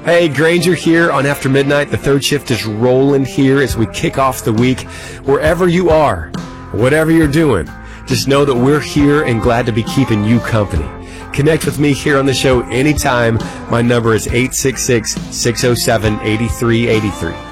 Hey, Granger here on After Midnight. The third shift is rolling here as we kick off the week. Wherever you are, whatever you're doing, just know that we're here and glad to be keeping you company. Connect with me here on the show anytime. My number is 866-607-8383.